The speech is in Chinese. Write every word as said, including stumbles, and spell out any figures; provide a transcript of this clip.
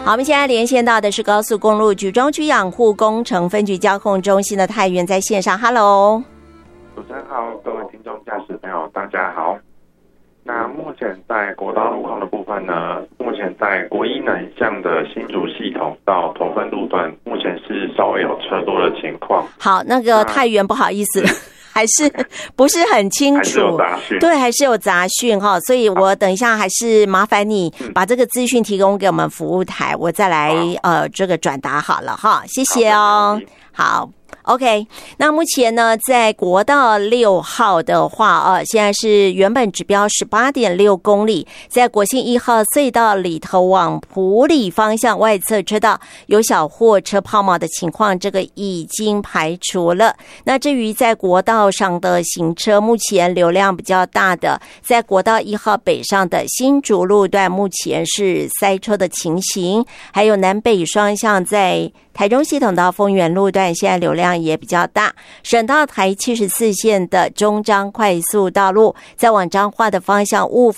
好，我们现在连线到的是高速公路举庄区养护工程分局交控中心的泰源在线上 ，Hello， 主持人好，各位听众驾驶朋友，大家好。那目前在国道路况的部分呢，目前在国一南向的新竹系统到头份路段，目前是稍微有车多的情况。 好，那个泰源不好意思。还是不是很清楚，还是有杂讯，对，还是有杂讯哈，所以我等一下还是麻烦你把这个资讯提供给我们服务台，我再来呃这个转达好了哈，谢谢哦，好。OK， 那目前呢，在国道六号的话啊，现在是原本指标 十八点六公里，在国信一号隧道里头往埔里方向外侧车道有小货车抛锚的情况，这个已经排除了。那至于在国道上的行车，目前流量比较大的，在国道一号北上的新竹路段，目前是塞车的情形，还有南北双向在台中系统到丰原路段，现在流量也比较大。省道台七十四线的中彰快速道路，在往彰化的方向雾